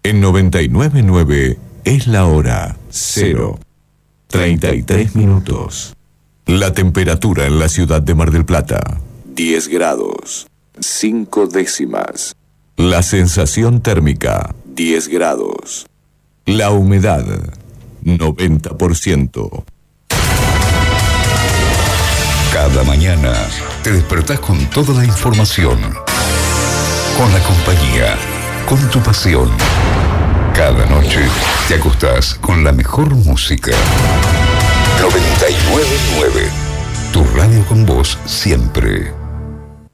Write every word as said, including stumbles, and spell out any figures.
En noventa y nueve punto nueve es la hora cero, treinta y tres minutos. La temperatura en la ciudad de Mar del Plata, diez grados, cinco décimas. La sensación térmica, diez grados. La humedad, noventa por ciento. Cada mañana te despertás con toda la información, con la compañía, con tu pasión. Cada noche te acostás con la mejor música. noventa y nueve punto nueve, tu radio con vos siempre.